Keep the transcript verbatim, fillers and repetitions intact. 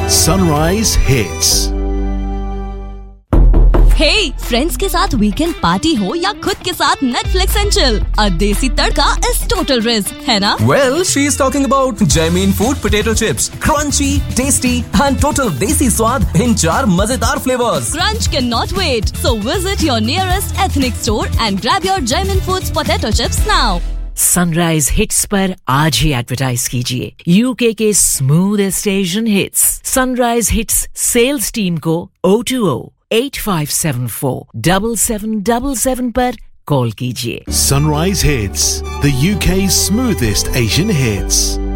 Sunrise Hits. Hey, friends के साथ weekend party हो या खुद के साथ नेटफ्लिक्स एंड चिल, अ देसी तड़का इज टोटल रिस्क, है ना? Well, she is talking about Jamin Food Potato Chips, crunchy, tasty and total desi स्वाद in चार मजेदार flavors. Crunch cannot wait, so visit your nearest ethnic store and grab your Jamin Foods potato chips now. Sunrise hits पर आज ही advertise कीजिए UK के smoothest Asian hits sunrise hits sales team को O two O eight five seven four seven seven seven seven पर call कीजिए. Sunrise Hits, the U K's smoothest Asian hits.